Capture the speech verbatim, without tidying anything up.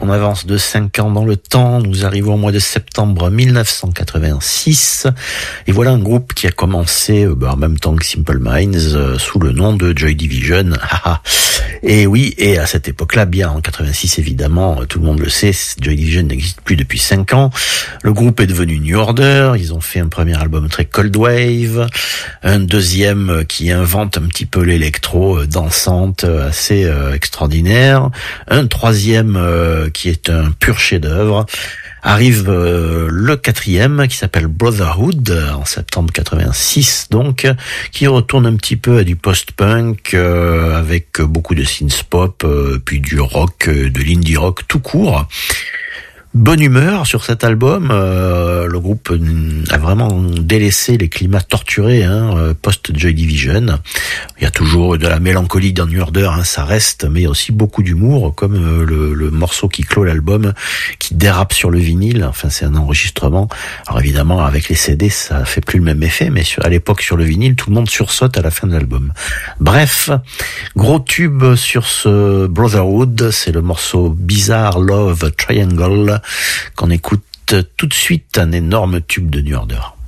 on avance de cinq ans dans le temps, nous arrivons au mois de septembre mille neuf cent quatre-vingt-six, et voilà un groupe qui a commencé bah, en même temps que Simple Minds, euh, sous le nom de Joy Division. Et oui, et à cette époque-là, bien en quatre-vingt-six évidemment, tout le monde le sait, Joy Division n'existe plus depuis cinq ans. Le groupe est devenu New Order, ils ont fait un premier album très Cold Wave, un deuxième qui invente un petit peu l'électro dansante, assez euh, extraordinaire, un troisième euh, qui est un pur chef-d'œuvre. Arrive euh, le quatrième qui s'appelle Brotherhood en septembre quatre-vingt-six, donc qui retourne un petit peu à du post-punk euh, avec beaucoup de synth-pop, euh, puis du rock, euh, de l'indie rock tout court. Bonne humeur sur cet album, euh, le groupe a vraiment délaissé les climats torturés hein, post-Joy Division. Il y a toujours de la mélancolie dans New Order, hein, ça reste, mais il y a aussi beaucoup d'humour, comme euh, le, le morceau qui clôt l'album, qui dérape sur le vinyle. Enfin, c'est un enregistrement. Alors évidemment, avec les C D, ça fait plus le même effet, mais sur, à l'époque, sur le vinyle, tout le monde sursaute à la fin de l'album. Bref, gros tube sur ce Brotherhood, c'est le morceau Bizarre Love Triangle, qu'on écoute tout de suite, un énorme tube de New Order.